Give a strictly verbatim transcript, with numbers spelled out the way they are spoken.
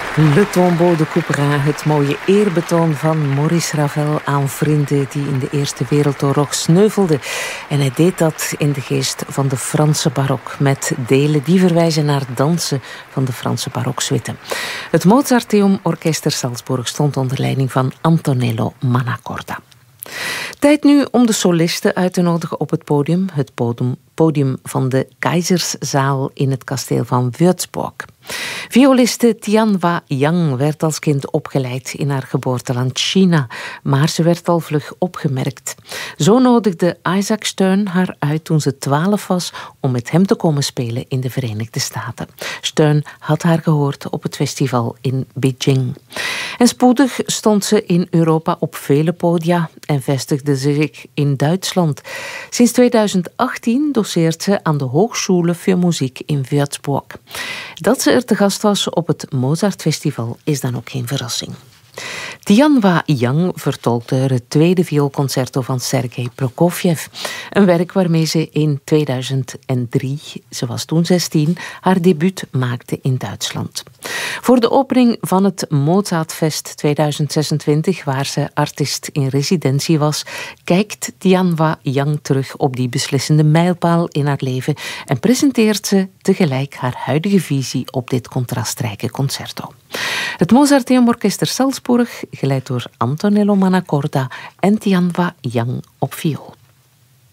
Le Tombeau de Couperin, het mooie eerbetoon van Maurice Ravel aan vrienden die in de Eerste Wereldoorlog sneuvelden. En hij deed dat in de geest van de Franse barok, met delen die verwijzen naar dansen van de Franse baroksuite. Het Mozarteum Orchester Salzburg stond onder leiding van Antonello Mannacorda. Tijd nu om de solisten uit te nodigen op het podium. Het podium, podium van de Keizerszaal in het kasteel van Würzburg. Violiste Tianhua Yang werd als kind opgeleid in haar geboorteland China, maar ze werd al vlug opgemerkt. Zo nodigde Isaac Stern haar uit toen ze twaalf was om met hem te komen spelen in de Verenigde Staten. Stern had haar gehoord op het festival in Beijing. En spoedig stond ze in Europa op vele podia en vestigde ze zich in Duitsland. Sinds tweeduizend achttien doseert ze aan de Hochschule für Musik in Würzburg. Dat ze er te gast was op het Mozartfestival is dan ook geen verrassing. Tianhua Yang vertolkte het tweede vioolconcerto van Sergei Prokofjev. Een werk waarmee ze in tweeduizend drie, ze was toen zestien, haar debuut maakte in Duitsland. Voor de opening van het Mozartfest tweeduizend zesentwintig, waar ze artiest in residentie was, kijkt Tianhua Yang terug op die beslissende mijlpaal in haar leven en presenteert ze tegelijk haar huidige visie op dit contrastrijke concerto. Het Mozarteum Orchester Salzburg, geleid door Antonello Mannacorda en Tianhua Yang op viool.